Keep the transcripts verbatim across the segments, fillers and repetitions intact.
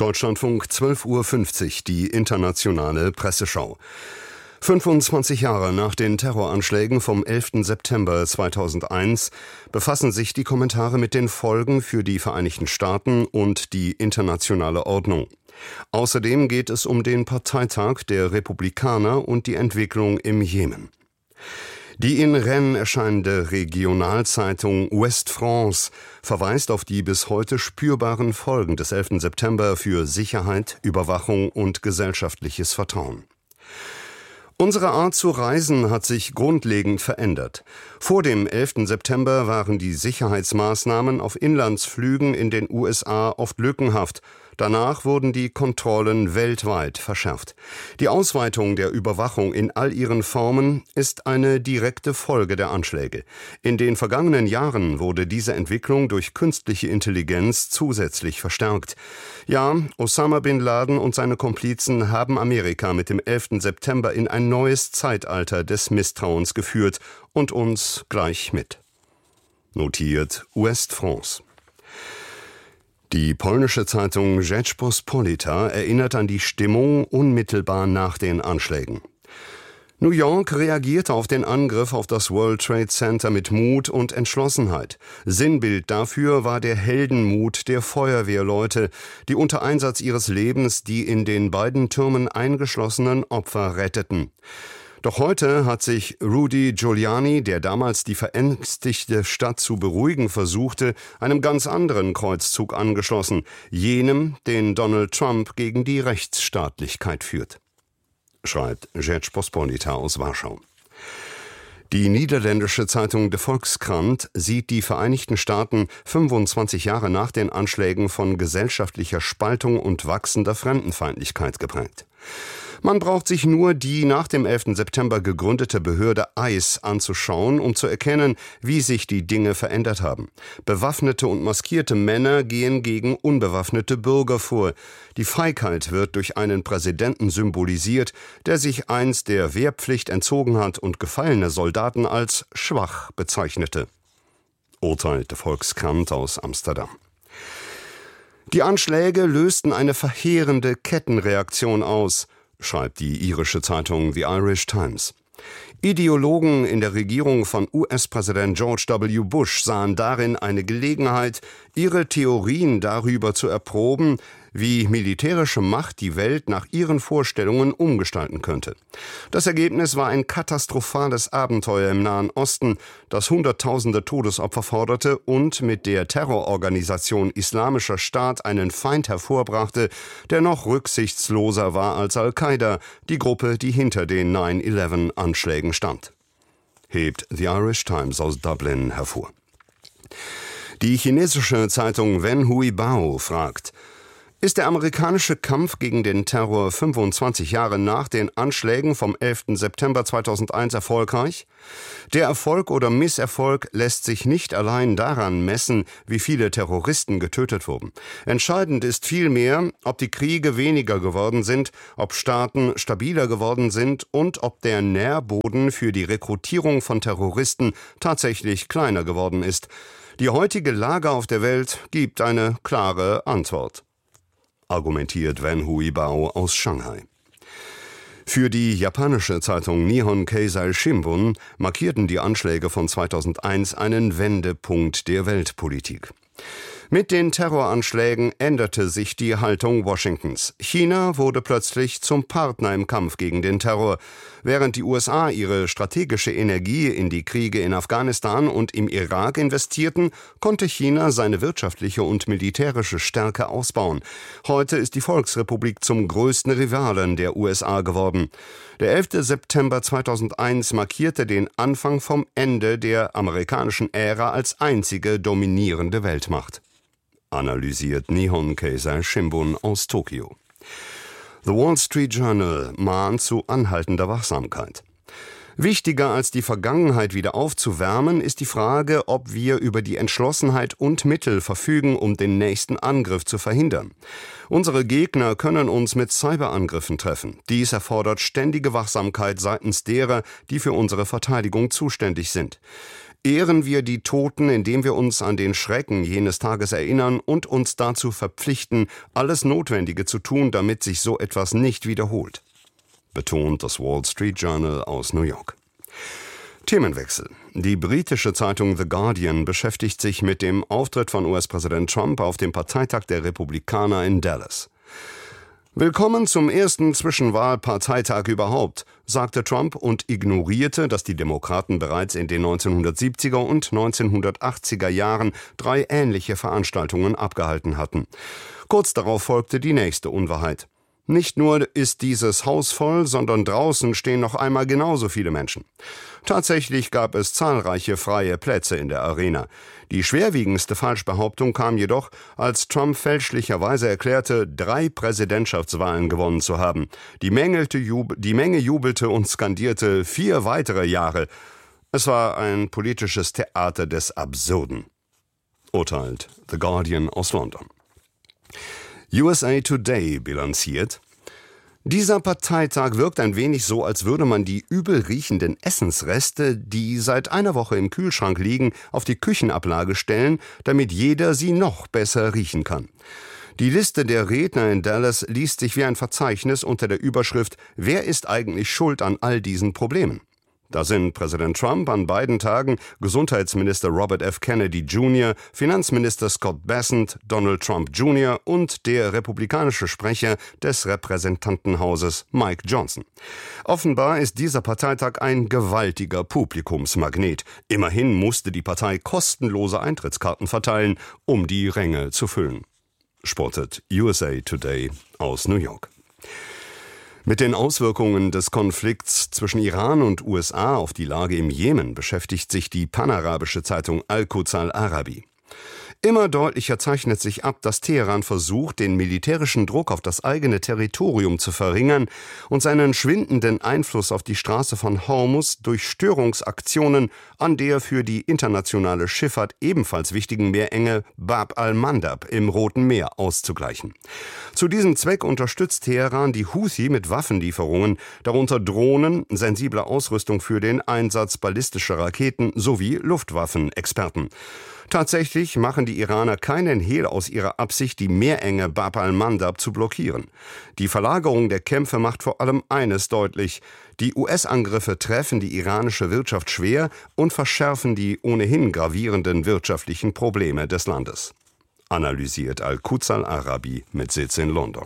Deutschlandfunk zwölf Uhr fünfzig, die internationale Presseschau. fünfundzwanzig Jahre nach den Terroranschlägen vom elften September zweitausendeins befassen sich die Kommentare mit den Folgen für die Vereinigten Staaten und die internationale Ordnung. Außerdem geht es um den Parteitag der Republikaner und die Entwicklung im Jemen. Die in Rennes erscheinende Regionalzeitung Ouest France verweist auf die bis heute spürbaren Folgen des elften September für Sicherheit, Überwachung und gesellschaftliches Vertrauen. Unsere Art zu reisen hat sich grundlegend verändert. Vor dem elften September waren die Sicherheitsmaßnahmen auf Inlandsflügen in den U S A oft lückenhaft. Danach wurden die Kontrollen weltweit verschärft. Die Ausweitung der Überwachung in all ihren Formen ist eine direkte Folge der Anschläge. In den vergangenen Jahren wurde diese Entwicklung durch künstliche Intelligenz zusätzlich verstärkt. Ja, Osama bin Laden und seine Komplizen haben Amerika mit dem elften September in ein neues Zeitalter des Misstrauens geführt und uns gleich mit. Notiert Ouest France. Die polnische Zeitung Rzeczpospolita erinnert an die Stimmung unmittelbar nach den Anschlägen. New York reagierte auf den Angriff auf das World Trade Center mit Mut und Entschlossenheit. Sinnbild dafür war der Heldenmut der Feuerwehrleute, die unter Einsatz ihres Lebens die in den beiden Türmen eingeschlossenen Opfer retteten. Doch heute hat sich Rudy Giuliani, der damals die verängstigte Stadt zu beruhigen versuchte, einem ganz anderen Kreuzzug angeschlossen, jenem, den Donald Trump gegen die Rechtsstaatlichkeit führt, schreibt Rzeczpospolita aus Warschau. Die niederländische Zeitung De Volkskrant sieht die Vereinigten Staaten fünfundzwanzig Jahre nach den Anschlägen von gesellschaftlicher Spaltung und wachsender Fremdenfeindlichkeit geprägt. Man braucht sich nur die nach dem elften September gegründete Behörde I C E anzuschauen, um zu erkennen, wie sich die Dinge verändert haben. Bewaffnete und maskierte Männer gehen gegen unbewaffnete Bürger vor. Die Feigheit wird durch einen Präsidenten symbolisiert, der sich einst der Wehrpflicht entzogen hat und gefallene Soldaten als schwach bezeichnete, urteilte Volkskrant aus Amsterdam. Die Anschläge lösten eine verheerende Kettenreaktion aus, schreibt die irische Zeitung The Irish Times. Ideologen in der Regierung von U S-Präsident George W. Bush sahen darin eine Gelegenheit, ihre Theorien darüber zu erproben, wie militärische Macht die Welt nach ihren Vorstellungen umgestalten könnte. Das Ergebnis war ein katastrophales Abenteuer im Nahen Osten, das Hunderttausende Todesopfer forderte und mit der Terrororganisation Islamischer Staat einen Feind hervorbrachte, der noch rücksichtsloser war als Al-Qaida, die Gruppe, die hinter den neun elf Anschlägen stand, hebt The Irish Times aus Dublin hervor. Die chinesische Zeitung Wen Hui Bao fragt: Ist der amerikanische Kampf gegen den Terror fünfundzwanzig Jahre nach den Anschlägen vom elften September zweitausendeins erfolgreich? Der Erfolg oder Misserfolg lässt sich nicht allein daran messen, wie viele Terroristen getötet wurden. Entscheidend ist vielmehr, ob die Kriege weniger geworden sind, ob Staaten stabiler geworden sind und ob der Nährboden für die Rekrutierung von Terroristen tatsächlich kleiner geworden ist. Die heutige Lage auf der Welt gibt eine klare Antwort, argumentiert Wen Hui Bao aus Shanghai. Für die japanische Zeitung Nihon Keizai Shimbun markierten die Anschläge von zweitausendeins einen Wendepunkt der Weltpolitik. Mit den Terroranschlägen änderte sich die Haltung Washingtons. China wurde plötzlich zum Partner im Kampf gegen den Terror. Während die U S A ihre strategische Energie in die Kriege in Afghanistan und im Irak investierten, konnte China seine wirtschaftliche und militärische Stärke ausbauen. Heute ist die Volksrepublik zum größten Rivalen der U S A geworden. Der elfte September zweitausendeins markierte den Anfang vom Ende der amerikanischen Ära als einzige dominierende Weltmacht, analysiert Nihon Keizai Shimbun aus Tokio. The Wall Street Journal mahnt zu anhaltender Wachsamkeit. Wichtiger als die Vergangenheit wieder aufzuwärmen, ist die Frage, ob wir über die Entschlossenheit und Mittel verfügen, um den nächsten Angriff zu verhindern. Unsere Gegner können uns mit Cyberangriffen treffen. Dies erfordert ständige Wachsamkeit seitens derer, die für unsere Verteidigung zuständig sind. Ehren wir die Toten, indem wir uns an den Schrecken jenes Tages erinnern und uns dazu verpflichten, alles Notwendige zu tun, damit sich so etwas nicht wiederholt, betont das Wall Street Journal aus New York. Themenwechsel. Die britische Zeitung The Guardian beschäftigt sich mit dem Auftritt von U S-Präsident Trump auf dem Parteitag der Republikaner in Dallas. Willkommen zum ersten Zwischenwahlparteitag überhaupt, sagte Trump und ignorierte, dass die Demokraten bereits in den neunzehnhundertsiebziger und neunzehnhundertachtziger Jahren drei ähnliche Veranstaltungen abgehalten hatten. Kurz darauf folgte die nächste Unwahrheit. Nicht nur ist dieses Haus voll, sondern draußen stehen noch einmal genauso viele Menschen. Tatsächlich gab es zahlreiche freie Plätze in der Arena. Die schwerwiegendste Falschbehauptung kam jedoch, als Trump fälschlicherweise erklärte, drei Präsidentschaftswahlen gewonnen zu haben. Die, mängelte Jub- die Menge jubelte und skandierte vier weitere Jahre. Es war ein politisches Theater des Absurden, urteilt The Guardian aus London. U S A Today bilanziert: Dieser Parteitag wirkt ein wenig so, als würde man die übel riechenden Essensreste, die seit einer Woche im Kühlschrank liegen, auf die Küchenablage stellen, damit jeder sie noch besser riechen kann. Die Liste der Redner in Dallas liest sich wie ein Verzeichnis unter der Überschrift »Wer ist eigentlich schuld an all diesen Problemen?« Da sind Präsident Trump an beiden Tagen, Gesundheitsminister Robert F. Kennedy Junior, Finanzminister Scott Bessent, Donald Trump Junior und der republikanische Sprecher des Repräsentantenhauses Mike Johnson. Offenbar ist dieser Parteitag ein gewaltiger Publikumsmagnet. Immerhin musste die Partei kostenlose Eintrittskarten verteilen, um die Ränge zu füllen, sportet U S A Today aus New York. Mit den Auswirkungen des Konflikts zwischen Iran und U S A auf die Lage im Jemen beschäftigt sich die panarabische Zeitung Al-Quds Al-Arabi. Immer deutlicher zeichnet sich ab, dass Teheran versucht, den militärischen Druck auf das eigene Territorium zu verringern und seinen schwindenden Einfluss auf die Straße von Hormuz durch Störungsaktionen an der für die internationale Schifffahrt ebenfalls wichtigen Meerenge Bab al-Mandab im Roten Meer auszugleichen. Zu diesem Zweck unterstützt Teheran die Houthi mit Waffenlieferungen, darunter Drohnen, sensibler Ausrüstung für den Einsatz ballistischer Raketen sowie Luftwaffenexperten. Tatsächlich machen die Iraner keinen Hehl aus ihrer Absicht, die Meerenge Bab al-Mandab zu blockieren. Die Verlagerung der Kämpfe macht vor allem eines deutlich: Die U S-Angriffe treffen die iranische Wirtschaft schwer und verschärfen die ohnehin gravierenden wirtschaftlichen Probleme des Landes, analysiert Al-Quds Al-Arabi mit Sitz in London.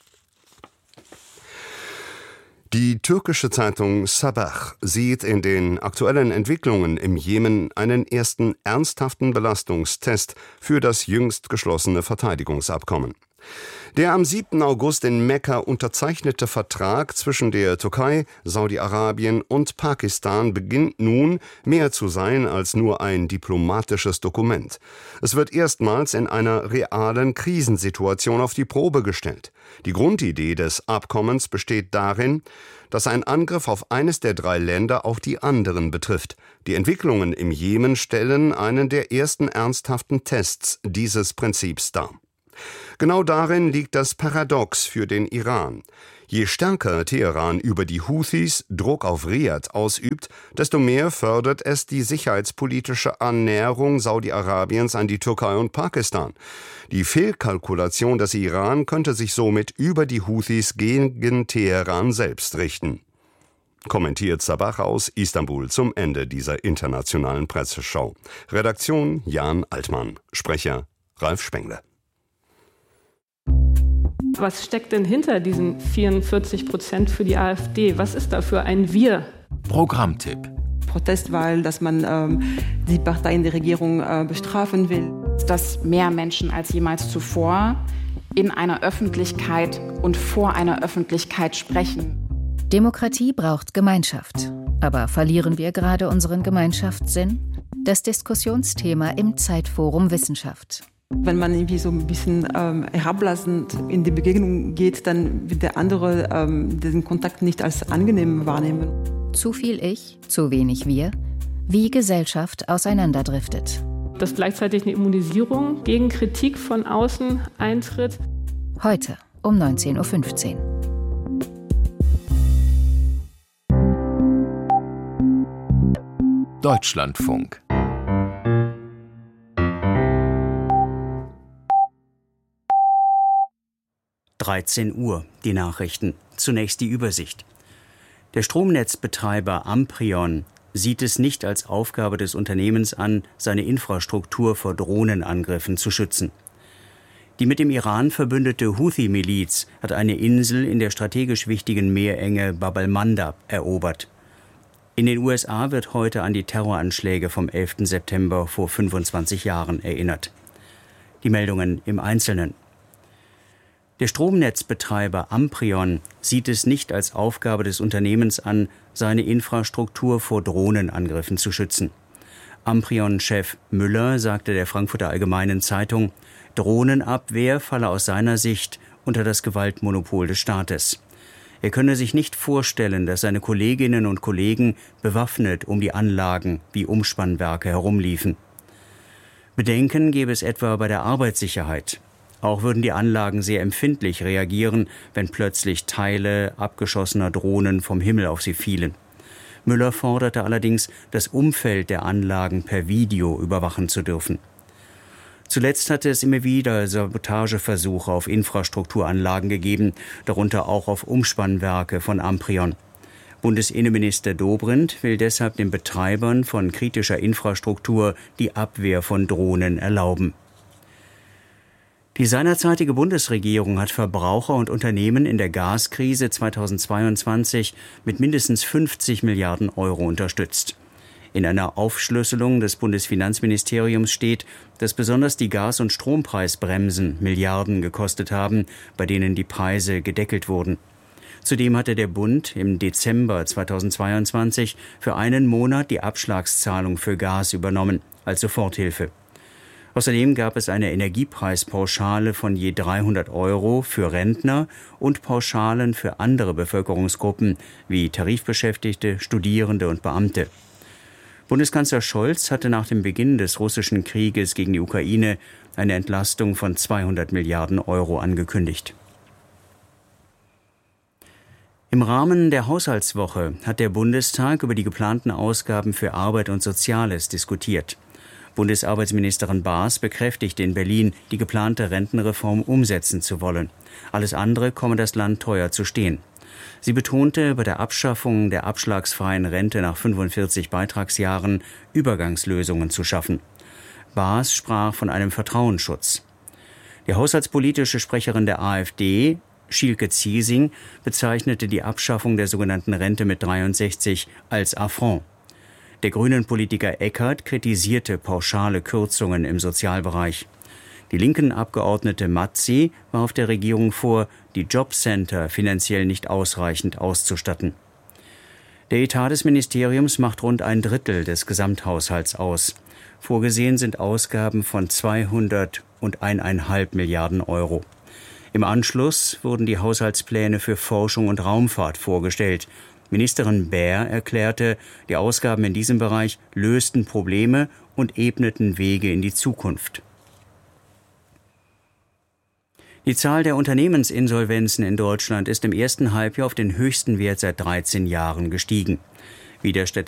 Die türkische Zeitung Sabah sieht in den aktuellen Entwicklungen im Jemen einen ersten ernsthaften Belastungstest für das jüngst geschlossene Verteidigungsabkommen. Der am siebten August in Mekka unterzeichnete Vertrag zwischen der Türkei, Saudi-Arabien und Pakistan beginnt nun mehr zu sein als nur ein diplomatisches Dokument. Es wird erstmals in einer realen Krisensituation auf die Probe gestellt. Die Grundidee des Abkommens besteht darin, dass ein Angriff auf eines der drei Länder auch die anderen betrifft. Die Entwicklungen im Jemen stellen einen der ersten ernsthaften Tests dieses Prinzips dar. Genau darin liegt das Paradox für den Iran. Je stärker Teheran über die Houthis Druck auf Riad ausübt, desto mehr fördert es die sicherheitspolitische Annäherung Saudi-Arabiens an die Türkei und Pakistan. Die Fehlkalkulation des Iran könnte sich somit über die Houthis gegen Teheran selbst richten, kommentiert Sabah aus Istanbul zum Ende dieser internationalen Presseschau. Redaktion Jan Altmann, Sprecher Ralf Spengler. Was steckt denn hinter diesen vierundvierzig Prozent für die AfD? Was ist da für ein Wir? Programmtipp. Protestwahl, dass man ähm, die Partei in der Regierung äh, bestrafen will. Dass mehr Menschen als jemals zuvor in einer Öffentlichkeit und vor einer Öffentlichkeit sprechen. Demokratie braucht Gemeinschaft. Aber verlieren wir gerade unseren Gemeinschaftssinn? Das Diskussionsthema im Zeitforum Wissenschaft. Wenn man irgendwie so ein bisschen ähm, herablassend in die Begegnung geht, dann wird der andere ähm, diesen Kontakt nicht als angenehm wahrnehmen. Zu viel Ich, zu wenig Wir, wie Gesellschaft auseinanderdriftet. Dass gleichzeitig eine Immunisierung gegen Kritik von außen eintritt. Heute um neunzehn Uhr fünfzehn. Deutschlandfunk. dreizehn Uhr, die Nachrichten. Zunächst die Übersicht. Der Stromnetzbetreiber Amprion sieht es nicht als Aufgabe des Unternehmens an, seine Infrastruktur vor Drohnenangriffen zu schützen. Die mit dem Iran verbündete Houthi-Miliz hat eine Insel in der strategisch wichtigen Meerenge Bab el-Mandab erobert. In den U S A wird heute an die Terroranschläge vom elften September vor fünfundzwanzig Jahren erinnert. Die Meldungen im Einzelnen. Der Stromnetzbetreiber Amprion sieht es nicht als Aufgabe des Unternehmens an, seine Infrastruktur vor Drohnenangriffen zu schützen. Amprion-Chef Müller sagte der Frankfurter Allgemeinen Zeitung, Drohnenabwehr falle aus seiner Sicht unter das Gewaltmonopol des Staates. Er könne sich nicht vorstellen, dass seine Kolleginnen und Kollegen bewaffnet um die Anlagen wie Umspannwerke herumliefen. Bedenken gäbe es etwa bei der Arbeitssicherheit. Auch würden die Anlagen sehr empfindlich reagieren, wenn plötzlich Teile abgeschossener Drohnen vom Himmel auf sie fielen. Müller forderte allerdings, das Umfeld der Anlagen per Video überwachen zu dürfen. Zuletzt hatte es immer wieder Sabotageversuche auf Infrastrukturanlagen gegeben, darunter auch auf Umspannwerke von Amprion. Bundesinnenminister Dobrindt will deshalb den Betreibern von kritischer Infrastruktur die Abwehr von Drohnen erlauben. Die seinerzeitige Bundesregierung hat Verbraucher und Unternehmen in der Gaskrise zweitausendzweiundzwanzig mit mindestens fünfzig Milliarden Euro unterstützt. In einer Aufschlüsselung des Bundesfinanzministeriums steht, dass besonders die Gas- und Strompreisbremsen Milliarden gekostet haben, bei denen die Preise gedeckelt wurden. Zudem hatte der Bund im Dezember zweitausendzweiundzwanzig für einen Monat die Abschlagszahlung für Gas übernommen, als Soforthilfe. Außerdem gab es eine Energiepreispauschale von je dreihundert Euro für Rentner und Pauschalen für andere Bevölkerungsgruppen wie Tarifbeschäftigte, Studierende und Beamte. Bundeskanzler Scholz hatte nach dem Beginn des russischen Krieges gegen die Ukraine eine Entlastung von zweihundert Milliarden Euro angekündigt. Im Rahmen der Haushaltswoche hat der Bundestag über die geplanten Ausgaben für Arbeit und Soziales diskutiert. Bundesarbeitsministerin Baas bekräftigte in Berlin, die geplante Rentenreform umsetzen zu wollen. Alles andere komme das Land teuer zu stehen. Sie betonte, bei der Abschaffung der abschlagsfreien Rente nach fünfundvierzig Beitragsjahren Übergangslösungen zu schaffen. Baas sprach von einem Vertrauensschutz. Die haushaltspolitische Sprecherin der AfD, Schielke Ziesing, bezeichnete die Abschaffung der sogenannten Rente mit dreiundsechzig als Affront. Der Grünen-Politiker Eckert kritisierte pauschale Kürzungen im Sozialbereich. Die linken Abgeordnete Mazzi warf der Regierung vor, die Jobcenter finanziell nicht ausreichend auszustatten. Der Etat des Ministeriums macht rund ein Drittel des Gesamthaushalts aus. Vorgesehen sind Ausgaben von zweihundert und eineinhalb Milliarden Euro. Im Anschluss wurden die Haushaltspläne für Forschung und Raumfahrt vorgestellt. Ministerin Baer erklärte, die Ausgaben in diesem Bereich lösten Probleme und ebneten Wege in die Zukunft. Die Zahl der Unternehmensinsolvenzen in Deutschland ist im ersten Halbjahr auf den höchsten Wert seit dreizehn Jahren gestiegen. Wie der